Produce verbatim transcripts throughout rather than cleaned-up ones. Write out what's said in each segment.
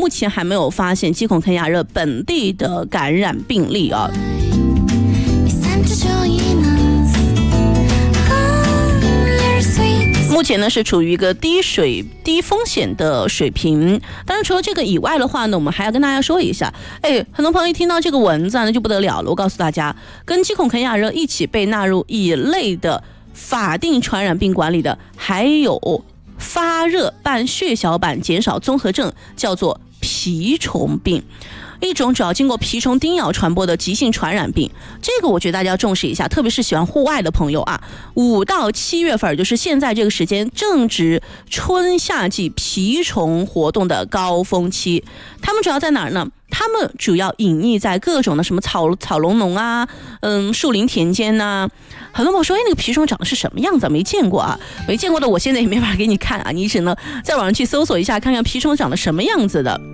目前还没有发现鸡孔啃哑热本地的感染病例啊。目前呢是处于一个低水低风险的水平。当然除了这个以外的话呢，我们还要跟大家说一下，哎，很多朋友一听到这个蚊子啊，那就不得了了。我告诉大家，跟鸡孔啃哑热一起被纳入一类的法定传染病管理的，还有发热伴血小板减少综合症，叫做蜱虫病。一种主要经过蜱虫叮咬传播的急性传染病，这个我觉得大家要重视一下，特别是喜欢户外的朋友啊。五到七月份，就是现在这个时间，正值春夏季蜱虫活动的高峰期。它们主要在哪儿呢？它们主要隐匿在各种的什么草草笼笼啊，嗯，树林田间呐、啊。很多朋友说，哎，那个蜱虫长得是什么样子？没见过啊，没见过的，我现在也没法给你看啊，你只能在网上去搜索一下，看看蜱虫长得什么样子的。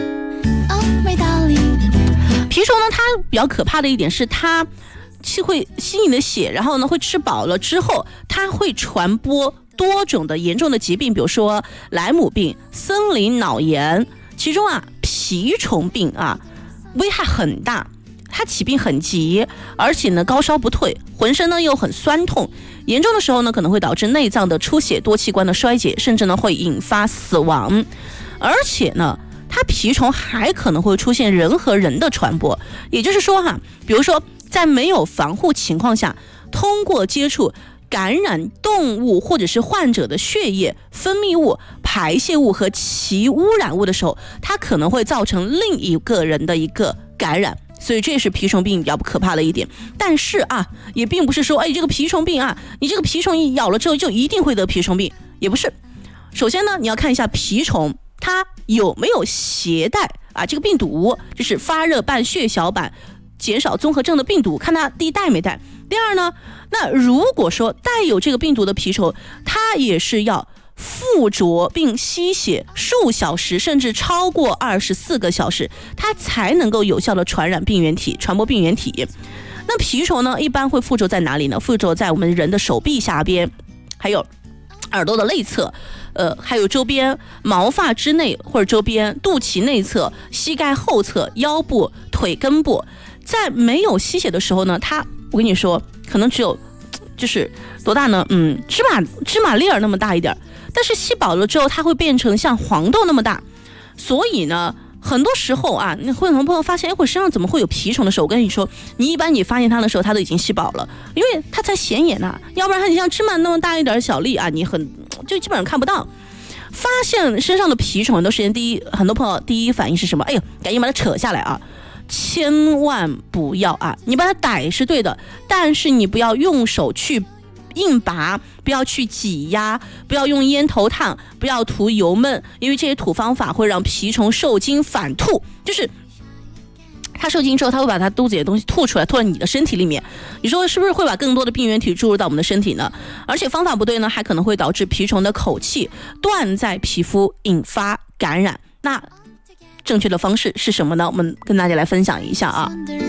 蜱虫呢，它比较可怕的一点是它会吸你的血，然后呢会吃饱了之后，它会传播多种的严重的疾病，比如说莱姆病、森林脑炎。其中啊，蜱虫病啊危害很大，它起病很急，而且呢高烧不退，浑身呢又很酸痛，严重的时候呢可能会导致内脏的出血、多器官的衰竭，甚至呢会引发死亡。而且呢，它蜱虫还可能会出现人和人的传播，也就是说哈，比如说在没有防护情况下，通过接触感染动物或者是患者的血液、分泌物、排泄物和其污染物的时候，它可能会造成另一个人的一个感染。所以这是蜱虫病比较可怕的一点。但是啊，也并不是说，哎，这个蜱虫病啊，你这个蜱虫一咬了之后就一定会得蜱虫病，也不是。首先呢，你要看一下蜱虫它有没有携带啊这个病毒，就是发热伴血小板减少综合症的病毒，看它第一带没带。第二呢，那如果说带有这个病毒的蜱虫，它也是要附着并吸血数小时，甚至超过二十四个小时，它才能够有效的传染病原体、传播病原体。那蜱虫呢，一般会附着在哪里呢？附着在我们人的手臂下边，还有耳朵的内侧，呃，还有周边毛发之内或者周边肚脐内侧、膝盖后侧、腰部、腿根部。在没有吸血的时候呢，它我跟你说，可能只有就是多大呢？嗯，芝麻芝麻粒儿那么大一点，但是吸饱了之后，它会变成像黄豆那么大。所以呢，很多时候啊，你会很多朋友发现，哎，我身上怎么会有蜱虫的时候，我跟你说，你一般你发现它的时候，它都已经吸饱了，因为它才显眼啊，要不然它你像芝麻那么大一点小粒啊，你很就基本上看不到。发现身上的蜱虫，很多时间第一，很多朋友第一反应是什么？哎呦，赶紧把它扯下来啊！千万不要啊！你把它逮是对的，但是你不要用手去硬拔，不要去挤压，不要用烟头烫，不要涂油焖，因为这些土方法会让蜱虫受惊反吐，就是它受惊之后，它会把它肚子里的东西吐出来，吐到你的身体里面。你说是不是会把更多的病原体注入到我们的身体呢？而且方法不对呢，还可能会导致蜱虫的口气断在皮肤，引发感染。那正确的方式是什么呢？我们跟大家来分享一下啊。